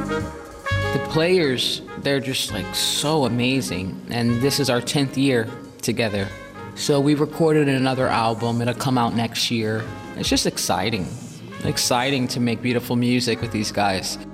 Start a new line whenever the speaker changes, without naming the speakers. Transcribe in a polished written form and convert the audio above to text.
The players, they're just like so amazing. And this is our 10th year together. So we recorded another album. It'll come out next year. It's just exciting. Exciting to make beautiful music with these guys.